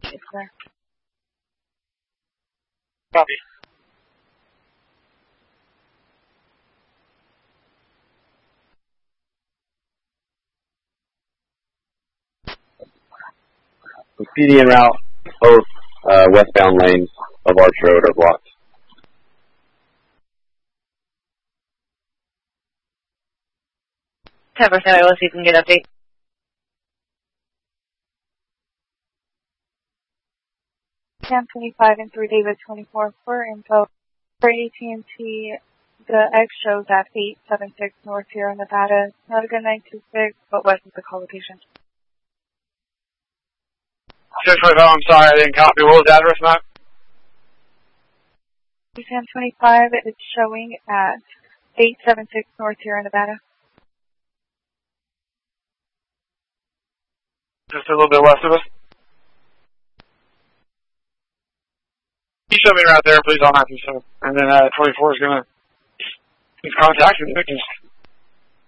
It's clear. Copy. PD en route, both westbound lanes of Arch Road are blocked. 10% I will see if we can get update. Sam 25 and 3 David 24 for info. For AT&T, the X shows at 876 North Sierra, Nevada. Not a good 926, but west of the call location. 650, I'm sorry, I didn't copy. What was the address, Matt? Sam 25, it's showing at 876 North Sierra, Nevada. Just a little bit west of us. You show me right there, please, on 927. And then 24 is going to contact me.